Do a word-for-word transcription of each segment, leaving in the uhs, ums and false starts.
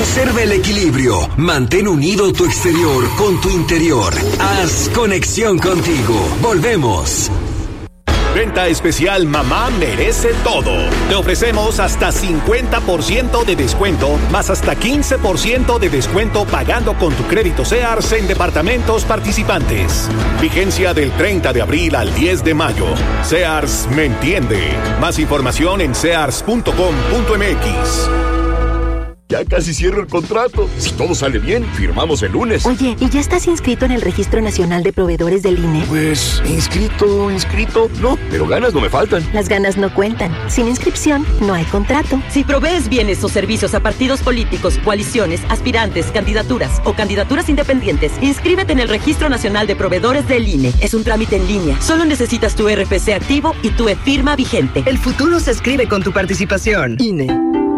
Conserva el equilibrio. Mantén unido tu exterior con tu interior. Haz conexión contigo. Volvemos. Venta especial Mamá Merece Todo. Te ofrecemos hasta cincuenta por ciento de descuento, más hasta quince por ciento de descuento pagando con tu crédito Sears en departamentos participantes. Vigencia del treinta de abril al diez de mayo. Sears me entiende. Más información en sears punto com punto m x. Ya casi cierro el contrato. Si todo sale bien, firmamos el lunes. Oye, ¿y ya estás inscrito en el Registro Nacional de Proveedores del I N E? Pues, inscrito, inscrito, no, pero ganas no me faltan. Las ganas no cuentan. Sin inscripción, no hay contrato. Si provees bienes o servicios a partidos políticos, coaliciones, aspirantes, candidaturas o candidaturas independientes, inscríbete en el Registro Nacional de Proveedores del I N E. Es un trámite en línea. Solo necesitas tu R F C activo y tu e-firma vigente. El futuro se escribe con tu participación. I N E.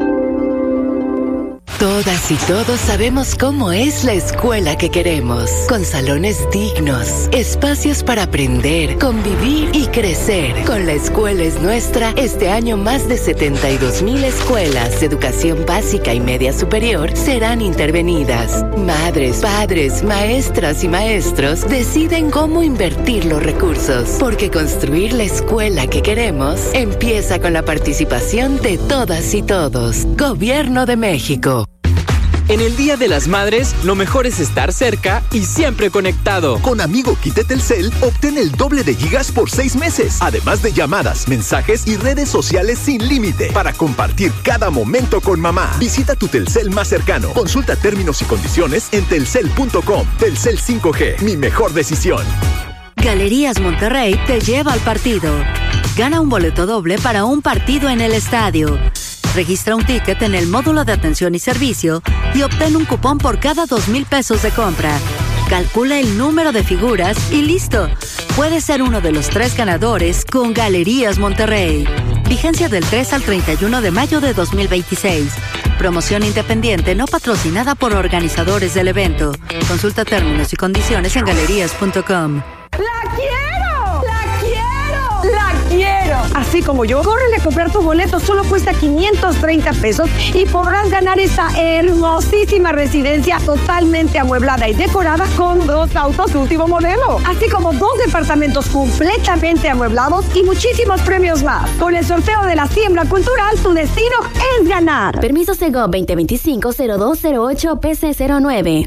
Todas y todos sabemos cómo es la escuela que queremos, con salones dignos, espacios para aprender, convivir y crecer. Con La Escuela es Nuestra, este año más de setenta y dos mil escuelas de educación básica y media superior serán intervenidas. Madres, padres, maestras y maestros deciden cómo invertir los recursos, porque construir la escuela que queremos empieza con la participación de todas y todos. Gobierno de México. En el Día de las Madres, lo mejor es estar cerca y siempre conectado. Con Amigo Quite Telcel, obtén el doble de gigas por seis meses. Además de llamadas, mensajes y redes sociales sin límite. Para compartir cada momento con mamá. Visita tu Telcel más cercano. Consulta términos y condiciones en telcel punto com. Telcel cinco G, mi mejor decisión. Galerías Monterrey te lleva al partido. Gana un boleto doble para un partido en el estadio. Registra un ticket en el módulo de atención y servicio y obtén un cupón por cada dos mil pesos de compra. Calcula el número de figuras y listo. Puedes ser uno de los tres ganadores con Galerías Monterrey. Vigencia del tres al treinta y uno de mayo de dos mil veintiséis. Promoción independiente no patrocinada por organizadores del evento. Consulta términos y condiciones en galerías punto com. ¡La quiero! ¡La quiero! ¡La quiero! Así como yo, córrele a comprar tu boleto, solo cuesta quinientos treinta pesos y podrás ganar esta hermosísima residencia totalmente amueblada y decorada con dos autos último modelo, así como dos departamentos completamente amueblados y muchísimos premios más. Con el sorteo de la siembra cultural, tu destino es ganar. Permiso Sego veinte veinticinco cero dos cero ocho P C cero nueve.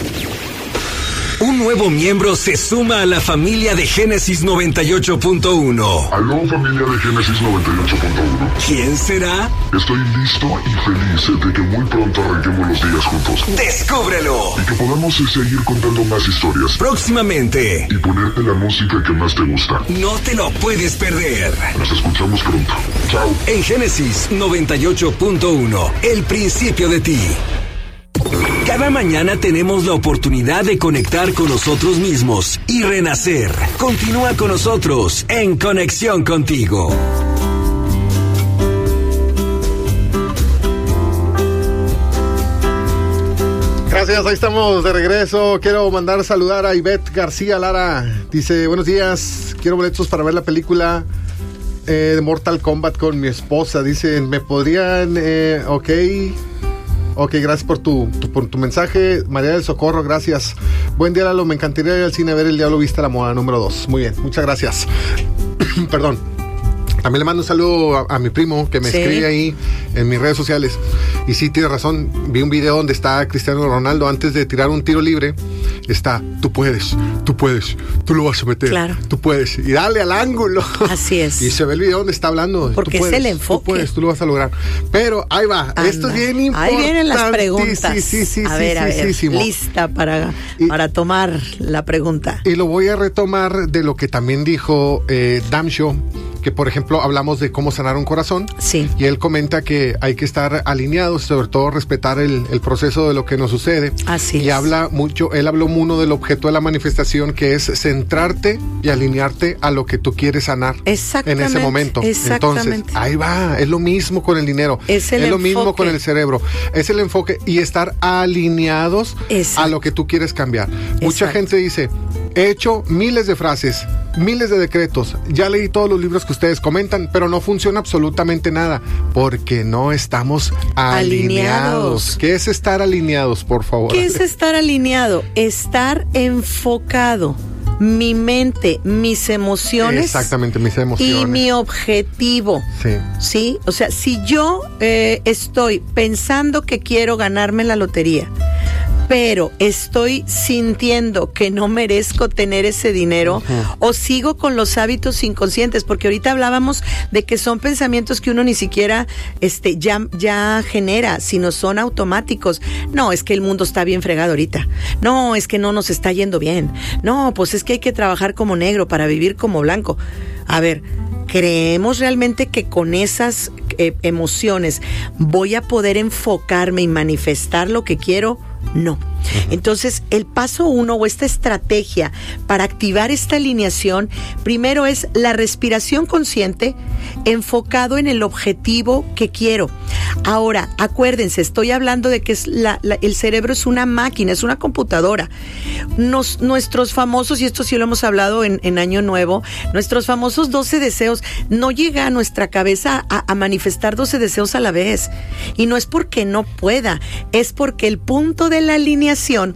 Un nuevo miembro se suma a la familia de Génesis noventa y ocho punto uno. Aló, familia de Génesis noventa y ocho punto uno. ¿Quién será? Estoy listo y feliz de que muy pronto arranquemos los días juntos. ¡Descúbrelo! Y que podamos seguir contando más historias. Próximamente. Y ponerte la música que más te gusta. No te lo puedes perder. Nos escuchamos pronto. Chao. En Génesis noventa y ocho punto uno, el principio de ti. Cada mañana tenemos la oportunidad de conectar con nosotros mismos y renacer. Continúa con nosotros en Conexión Contigo. Gracias, ahí estamos de regreso. Quiero mandar saludar a Ivette García Lara. Dice, buenos días, quiero boletos para ver la película eh, de Mortal Kombat con mi esposa. Dicen, ¿me podrían? Eh, ok. Ok, gracias por tu, tu, por tu mensaje. María del Socorro, gracias. Buen día, Lalo. Me encantaría ir al cine a ver El Diablo Viste a la Moda número dos. Muy bien, muchas gracias. Perdón. También le mando un saludo a, a mi primo que me sí. escribe ahí en mis redes sociales. Y sí, tiene razón. Vi un video donde está Cristiano Ronaldo antes de tirar un tiro libre. Está, tú puedes, tú puedes, tú lo vas a meter. Claro. Tú puedes. Y dale al ángulo. Así es. Y se ve el video donde está hablando. Porque tú puedes, es el enfoque. Tú puedes, tú lo vas a lograr. Pero ahí va. Anda. Esto es bien importante. Ahí vienen las preguntas. Sí, sí, sí. A sí, ver, sí, a ver. sí, Lista para, y, para tomar la pregunta. Y lo voy a retomar de lo que también dijo eh, Damsho, que por ejemplo hablamos de cómo sanar un corazón. Sí. Y él comenta que hay que estar alineados, sobre todo respetar el, el proceso de lo que nos sucede. Así y es. habla mucho, él habló uno del objeto de la manifestación, que es centrarte y alinearte a lo que tú quieres sanar en ese momento. Exactamente. Entonces, ahí va, es lo mismo con el dinero. Es, el es lo enfoque. mismo con el cerebro. Es el enfoque y estar alineados Exacto. a lo que tú quieres cambiar. Exacto. Mucha gente dice, He hecho miles de frases, miles de decretos, ya leí todos los libros que ustedes comentan, pero no funciona absolutamente nada, porque no estamos alineados. alineados. ¿Qué es estar alineados, por favor? ¿Qué es estar alineado? Estar enfocado. Mi mente, mis emociones. Exactamente, mis emociones. Y mi objetivo. Sí. ¿Sí? O sea, si yo eh, estoy pensando que quiero ganarme la lotería, pero estoy sintiendo que no merezco tener ese dinero, uh-huh. o sigo con los hábitos inconscientes, porque ahorita hablábamos de que son pensamientos que uno ni siquiera este, ya, ya genera, sino son automáticos. No, es que el mundo está bien fregado ahorita. No, es que no nos está yendo bien. No, pues es que hay que trabajar como negro para vivir como blanco. A ver, ¿creemos realmente que con esas eh, emociones voy a poder enfocarme y manifestar lo que quiero? No. Entonces, el paso uno o esta estrategia para activar esta alineación, primero es la respiración consciente enfocado en el objetivo que quiero. Ahora, acuérdense, estoy hablando de que es la, la, el cerebro es una máquina, es una computadora. Nos, nuestros famosos, y esto sí lo hemos hablado en, en Año Nuevo, nuestros famosos doce deseos, no llega a nuestra cabeza a, a manifestar doce deseos a la vez. Y no es porque no pueda, es porque el punto de la alineación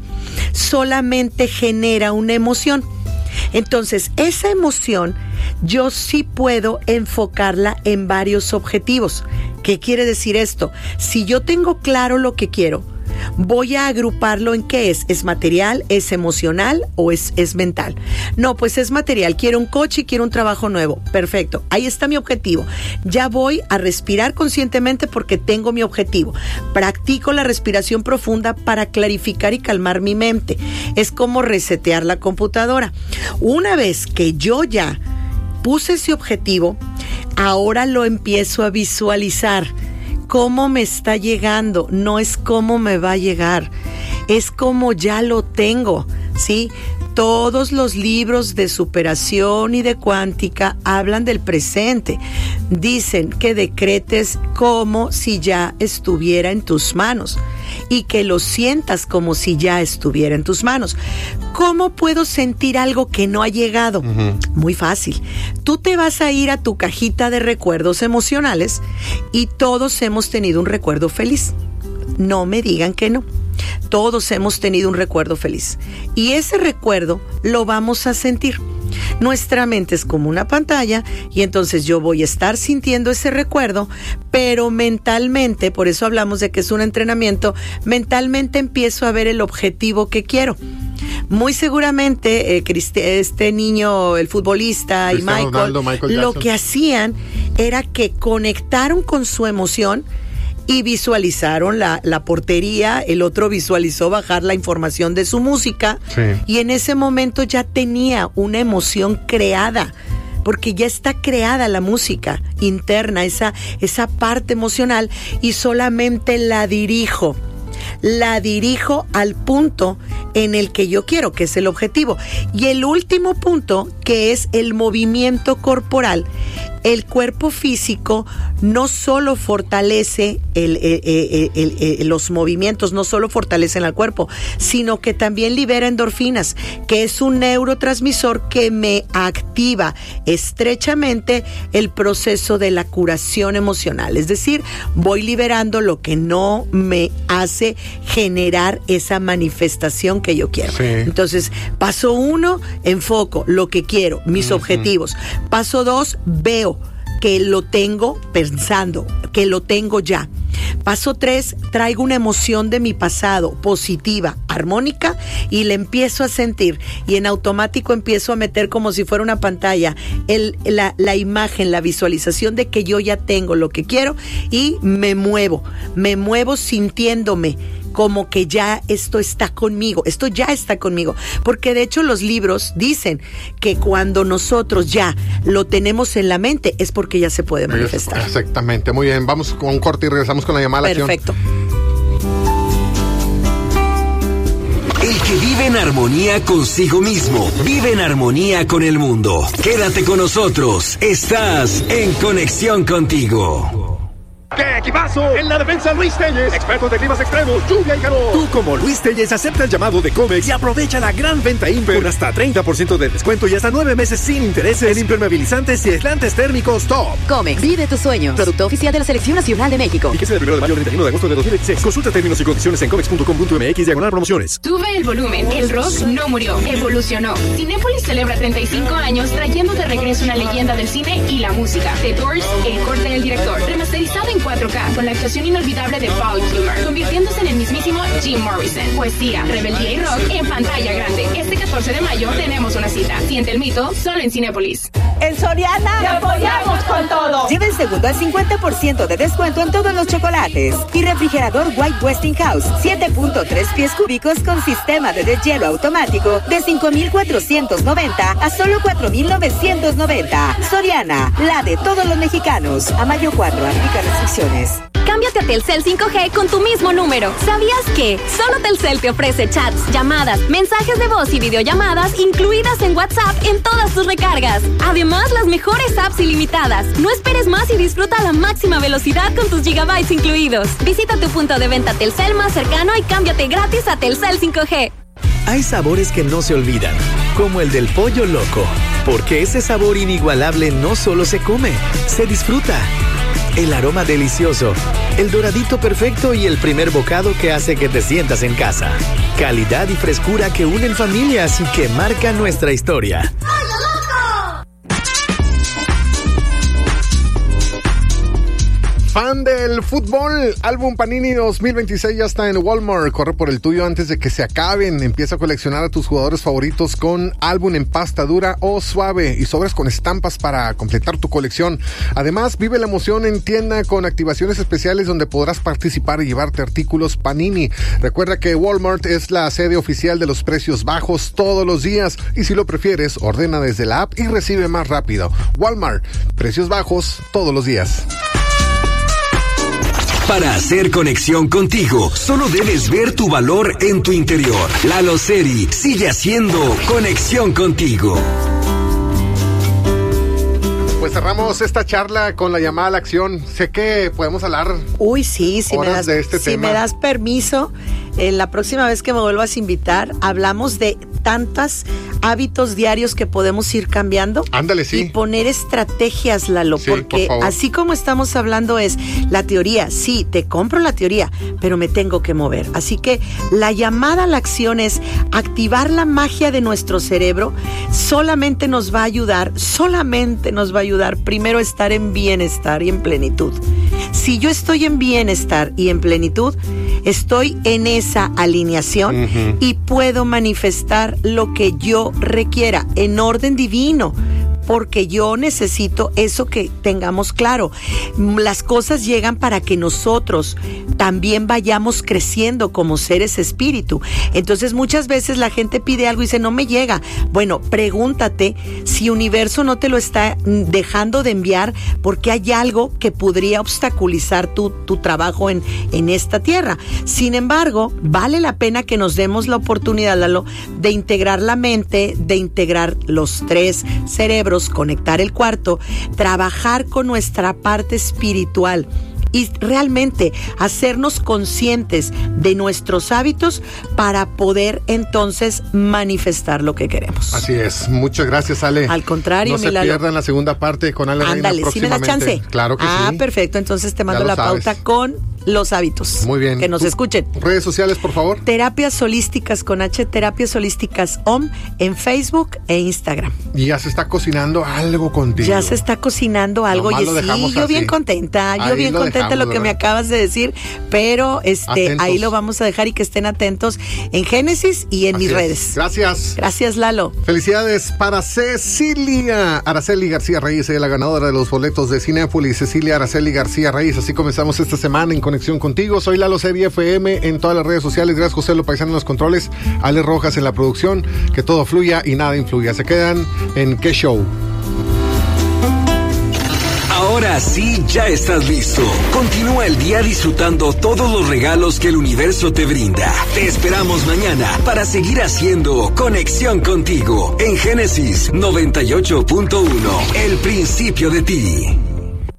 solamente genera una emoción. Entonces, esa emoción yo sí puedo enfocarla en varios objetivos. ¿Qué quiere decir esto? Si yo tengo claro lo que quiero, voy a agruparlo en qué es. ¿Es material, es emocional o es, es mental? No, pues es material. Quiero un coche y quiero un trabajo nuevo. Perfecto. Ahí está mi objetivo. Ya voy a respirar conscientemente porque tengo mi objetivo. Practico la respiración profunda para clarificar y calmar mi mente. Es como resetear la computadora. Una vez que yo ya puse ese objetivo, ahora lo empiezo a visualizar. Cómo me está llegando, no es cómo me va a llegar, es como ya lo tengo, ¿sí? Todos los libros de superación y de cuántica hablan del presente. Dicen que decretes como si ya estuviera en tus manos y que lo sientas como si ya estuviera en tus manos. ¿Cómo puedo sentir algo que no ha llegado? Uh-huh. Muy fácil. Tú te vas a ir a tu cajita de recuerdos emocionales y todos hemos tenido un recuerdo feliz. No me digan que no. Todos hemos tenido un recuerdo feliz y ese recuerdo lo vamos a sentir. Nuestra mente es como una pantalla y entonces yo voy a estar sintiendo ese recuerdo, pero mentalmente, por eso hablamos de que es un entrenamiento, mentalmente empiezo a ver el objetivo que quiero. Muy seguramente eh, este niño, el futbolista y Michael, Ronaldo, Michael lo que hacían era que conectaron con su emoción y visualizaron la, la portería, el otro visualizó bajar la información de su música, sí. Y en ese momento ya tenía una emoción creada, porque ya está creada la música interna, esa, esa parte emocional, y solamente la dirijo. La dirijo al punto en el que yo quiero, que es el objetivo. Y el último punto, que es el movimiento corporal. El cuerpo físico no solo fortalece el, el, el, el, el, los movimientos, no solo fortalecen al cuerpo, sino que también libera endorfinas, que es un neurotransmisor que me activa estrechamente el proceso de la curación emocional. Es decir, voy liberando lo que no me hace generar esa manifestación que yo quiero. Sí. Entonces, paso uno, enfoco lo que quiero, mis uh-huh. objetivos. Paso dos, veo que lo tengo pensando, que lo tengo ya. Paso tres, traigo una emoción de mi pasado, positiva, armónica, y la empiezo a sentir. Y en automático empiezo a meter como si fuera una pantalla el, la, la imagen, la visualización de que yo ya tengo lo que quiero y me muevo. Me muevo sintiéndome como que ya esto está conmigo, esto ya está conmigo, porque de hecho los libros dicen que cuando nosotros ya lo tenemos en la mente es porque ya se puede manifestar. Exactamente, muy bien, vamos con un corte y regresamos con la llamada. Perfecto. El que vive en armonía consigo mismo, vive en armonía con el mundo. Quédate con nosotros, estás en Conexión Contigo. ¡Qué equipazo! En la defensa, Luis Telles, expertos de climas extremos, lluvia y calor. Tú, como Luis Telles, acepta el llamado de Comex y aprovecha la gran venta Imper con hasta treinta por ciento de descuento y hasta nueve meses sin intereses en impermeabilizantes y aislantes térmicos top. Comex, vive tus sueños. Producto oficial de la Selección Nacional de México. Fíjese del primero de mayo al treinta y uno de agosto de dos mil veintiséis. Consulta términos y condiciones en comex punto com punto m x diagonal promociones. Sube el volumen. El rock no murió, evolucionó. Cinépolis celebra treinta y cinco años trayendo de regreso una leyenda del cine y la música. The Doors, El corte del director. Remasterizado en cuatro K con la actuación inolvidable de Paul Kilmer, convirtiéndose en el mismísimo Jim Morrison. Poesía, rebeldía y rock en pantalla grande. Este catorce de mayo tenemos una cita. Siente el mito solo en Cinépolis. En Soriana te apoyamos con todo. Lleva el segundo al cincuenta por ciento de descuento en todos los chocolates. Y refrigerador White Westinghouse, siete punto tres pies cúbicos con sistema de deshielo automático de cinco mil cuatrocientos noventa a solo cuatro mil novecientos noventa. Soriana, la de todos los mexicanos. A mayo cuatro, aplica restricciones. Cámbiate a Telcel cinco G con tu mismo número. ¿Sabías que solo Telcel te ofrece chats, llamadas, mensajes de voz y videollamadas incluidas en WhatsApp en todas tus recargas? Además, las mejores apps ilimitadas. No esperes más y disfruta la máxima velocidad con tus gigabytes incluidos. Visita tu punto de venta Telcel más cercano y cámbiate gratis a Telcel cinco G. Hay sabores que no se olvidan, como el del pollo loco, porque ese sabor inigualable no solo se come, se disfruta. El aroma delicioso, el doradito perfecto y el primer bocado que hace que te sientas en casa. Calidad y frescura que unen familias y que marcan nuestra historia. Fan del fútbol, álbum Panini dos mil veintiséis ya está en Walmart. Corre por el tuyo antes de que se acaben. Empieza a coleccionar a tus jugadores favoritos con álbum en pasta dura o suave y sobres con estampas para completar tu colección. Además, vive la emoción en tienda con activaciones especiales donde podrás participar y llevarte artículos Panini. Recuerda que Walmart es la sede oficial de los precios bajos todos los días y si lo prefieres, ordena desde la app y recibe más rápido. Walmart, precios bajos todos los días. Para hacer conexión contigo, solo debes ver tu valor en tu interior. Lalo Seri sigue haciendo conexión contigo. Pues cerramos esta charla con la llamada a la acción. Sé que podemos hablar. Uy, sí, si, me das, de este si tema. me das permiso, eh, la próxima vez que me vuelvas a invitar, hablamos de tantos hábitos diarios que podemos ir cambiando. Ándale, sí. Y poner estrategias, Lalo, Sí, porque por favor. así como estamos hablando es la teoría. Sí, te compro la teoría, pero me tengo que mover. Así que la llamada a la acción es activar la magia de nuestro cerebro. Solamente nos va a ayudar, solamente nos va a ayudar primero a estar en bienestar y en plenitud. Si yo estoy en bienestar y en plenitud, estoy en esa alineación uh-huh. y puedo manifestar lo que yo requiera en orden divino. Porque yo necesito eso que tengamos claro. Las cosas llegan para que nosotros también vayamos creciendo como seres espíritu. Entonces muchas veces la gente pide algo y dice, no me llega. Bueno, pregúntate si universo no te lo está dejando de enviar porque hay algo que podría obstaculizar tu, tu trabajo en, en esta tierra. Sin embargo, vale la pena que nos demos la oportunidad, Lalo, de integrar la mente, de integrar los tres cerebros, conectar el cuarto, trabajar con nuestra parte espiritual y realmente hacernos conscientes de nuestros hábitos para poder entonces manifestar lo que queremos. Así es. Muchas gracias, Ale. Al contrario, no se Milalo. pierdan la segunda parte con Ale Reina. Ándale, ¿sí me das chance? Claro que ah, sí. Ah, perfecto. Entonces te mando la sabes. pauta con los hábitos. Muy bien. Que nos escuchen. Redes sociales, por favor. Terapias Holísticas con H, Terapias Holísticas O M en Facebook e Instagram. Y ya se está cocinando algo contigo. Ya se está cocinando algo. Nomás Oye, sí, yo así. bien contenta. Yo Ahí bien lo contenta de lo dejamos, que me ¿verdad? acabas de decir. Pero este Atentos. ahí lo vamos a dejar y que estén atentos en Génesis y en Así mis es. redes. Gracias. Gracias, Lalo. Felicidades para Cecilia Araceli García Reyes, ella la ganadora de los boletos de Cinépolis. Cecilia Araceli García Reyes. Así comenzamos esta semana en Conexión Contigo. Soy Lalo Serie F M en todas las redes sociales. Gracias, José Lopaizano en los controles, Ale Rojas en la producción. Que todo fluya y nada influya. Se quedan en ¿Qué Show? Ahora sí, ya estás listo. Continúa el día disfrutando todos los regalos que el universo te brinda. Te esperamos mañana para seguir haciendo Conexión Contigo en Génesis noventa y ocho punto uno. El principio de ti.